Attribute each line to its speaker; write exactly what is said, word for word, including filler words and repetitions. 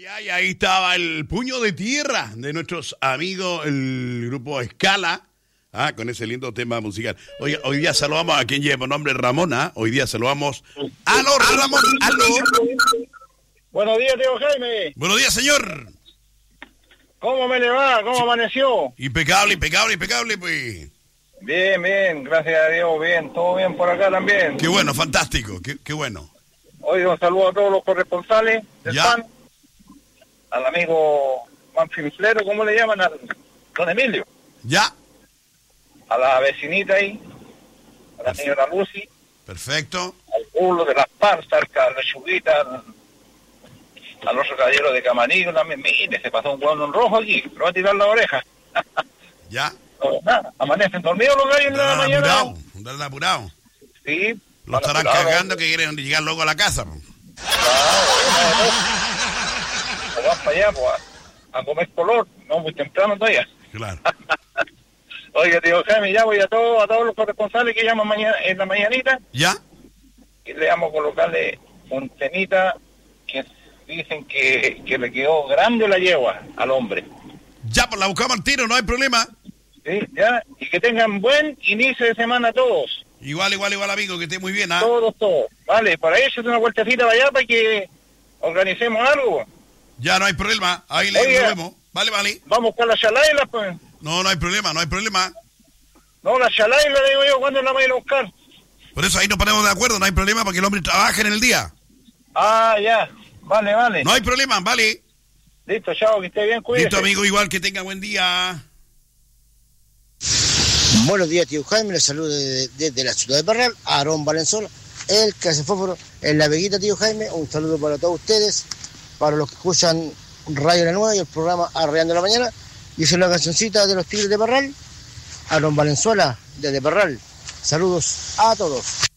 Speaker 1: ay, ahí estaba el puño de tierra de nuestros amigos, el grupo Escala, ah, con ese lindo tema musical. Oye, hoy día saludamos a quien lleva nombre Ramona, hoy día saludamos... ¡Aló, Ramón! ¡Aló!
Speaker 2: Buenos días, tío Jaime.
Speaker 1: Buenos días, señor.
Speaker 2: ¿Cómo me le va? ¿Cómo sí. amaneció?
Speaker 1: Impecable, impecable, impecable, pues.
Speaker 2: Bien, bien, gracias a Dios, bien, todo bien por acá también.
Speaker 1: Qué bueno, fantástico, qué, qué bueno.
Speaker 2: Hoy un saludo a todos los corresponsales del
Speaker 1: ya.
Speaker 2: P A N, al amigo Manfilflero, ¿cómo le llaman? Al don Emilio.
Speaker 1: Ya.
Speaker 2: A la vecinita ahí, a la Perfecto. señora Lucy.
Speaker 1: Perfecto.
Speaker 2: Al pueblo de las Parsas, a la Chuguita, al, al otro caballero de Camarillo también. Mire, se pasó un hueón en rojo aquí, pero va a tirar la oreja.
Speaker 1: Ya.
Speaker 2: No, nada, amanecen dormidos los gallos en la mañana.
Speaker 1: Apurado, andan apurado.
Speaker 2: Sí.
Speaker 1: Los estarán apurado, cagando que quieren llegar luego a la casa.
Speaker 2: Claro, no, van para allá, pues, a, a comer color, no muy temprano todavía.
Speaker 1: Claro.
Speaker 2: Oiga, tío Jaime, ya voy a todos, a todos los corresponsales que llaman mañana, en la mañanita.
Speaker 1: ¿Ya?
Speaker 2: Y le vamos a colocarle un temita que dicen que, que le quedó grande la yegua al hombre.
Speaker 1: Ya, pues la buscamos al tiro, no hay problema.
Speaker 2: Sí, ya, y que tengan buen inicio de semana todos.
Speaker 1: Igual, igual, igual, amigo, que esté muy bien, ¿ah? ¿eh?
Speaker 2: Todos, todos. Vale, para eso es una vueltecita para allá para que organicemos algo.
Speaker 1: Ya, no hay problema, ahí le
Speaker 2: Oiga,
Speaker 1: vemos. Vale, vale.
Speaker 2: Vamos con la chalaila, pues.
Speaker 1: No, no hay problema, no hay problema.
Speaker 2: No, la chalaila, le digo yo, ¿cuándo la voy a ir a buscar?
Speaker 1: Por eso ahí nos ponemos de acuerdo, no hay problema, para que el hombre trabaje en el día.
Speaker 2: Ah, ya, vale, vale.
Speaker 1: No hay problema, vale.
Speaker 2: Listo, chao, que esté bien, cuídese.
Speaker 1: Listo, amigo, igual, que tenga buen día.
Speaker 3: Buenos días, tío Jaime, les saludo desde, desde la ciudad de Parral, Aarón Valenzuela, el que hace fósforo en la Veguita, tío Jaime. Un saludo para todos ustedes, para los que escuchan Radio La Nueva y el programa Arreando la Mañana. Y esa es la cancioncita de los Tigres de Parral, Aarón Valenzuela, desde Parral. Saludos a todos.